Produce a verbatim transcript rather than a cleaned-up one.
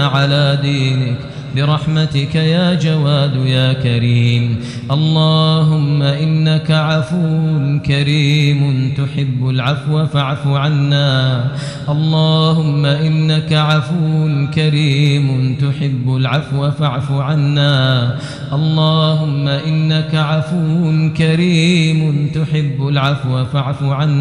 ثبتنا على دينك برحمتك يا جواد يا كريم. اللهم إنك عفو كريم تحب العفو فاعف عنا. اللهم إنك عفو كريم تحب العفو فاعف عنا. اللهم إنك عفو كريم تحب العفو فاعف عنا.